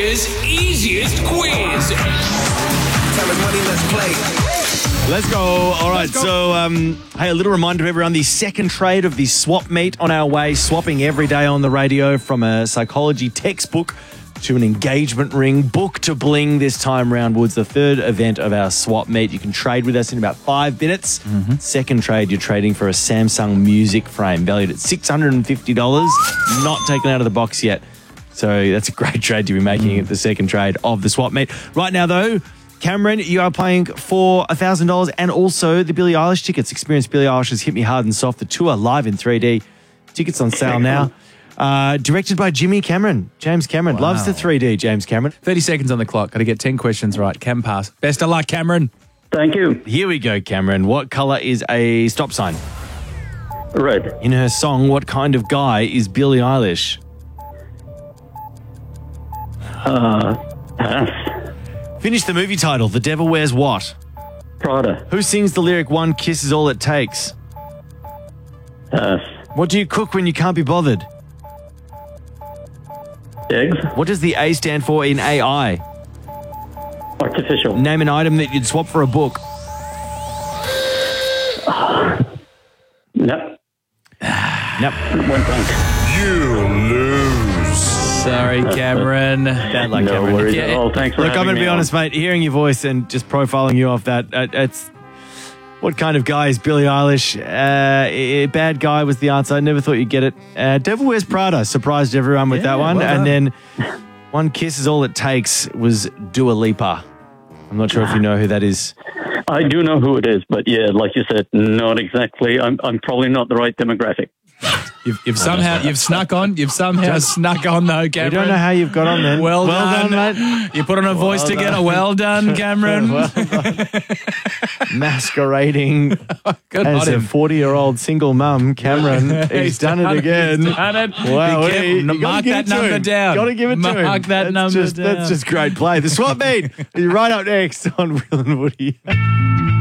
Australia's easiest quiz. Tell me money, let's play. Let's go. All right. So, hey, a little reminder to everyone, the second trade of the swap meet on our way, swapping every day on the radio from a psychology textbook to an engagement ring, book to bling this time round, Woods, the third event of our swap meet. You can trade with us in about 5 minutes. Second trade, you're trading for a Samsung music frame valued at $650, not taken out of the box yet. So that's a great trade to be making at the second trade of the swap meet. Right now, though, Cameron, you are playing for $1,000 and also the Billie Eilish tickets. Experience Billie Eilish's Hit Me Hard and Soft, the tour live in 3D. Tickets on sale now. Directed by Jimmy Cameron. James Cameron. Loves the 3D, James Cameron. 30 seconds on the clock. Got to get 10 questions right. Cam pass. Best of luck, Cameron. Thank you. Here we go, Cameron. What colour is a stop sign? Red. In her song, what kind of guy is Billie Eilish? Pass. Finish the movie title. The Devil Wears What? Prada. Who sings the lyric, "One kiss is all it takes"? Pass. What do you cook when you can't be bothered? Eggs. What does the A stand for in AI? Artificial. Name an item that you'd swap for a book. No. Nope. One blank. Sorry, Cameron. Bad luck, No Cameron. worries at all. Thanks for Look, I'm having going to me be on. honest, mate. Hearing your voice and just profiling you off that, it's... What kind of guy is Billie Eilish? Bad guy was the answer. I never thought you'd get it. Devil Wears Prada surprised everyone with that one. well And done. then One Kiss is All It Takes was Dua Lipa. I'm not sure if you know who that is. I do know who it is, but yeah, like you said, not exactly. I'm probably not the right demographic. You've snuck on. You've somehow snuck on, though, Cameron. We don't know how you've got on then. Well done, mate. You put on a voice together. Well done, Cameron. Well done. Masquerading Good as on a him. 40-year-old single mum, Cameron. He's done it again. He's done it. Wow, Be careful. you gotta Mark give that it to number him. down. Got to give it to him. Mark that That's number just, down. That's just great play. The swap meet is right up next on Will and Woody.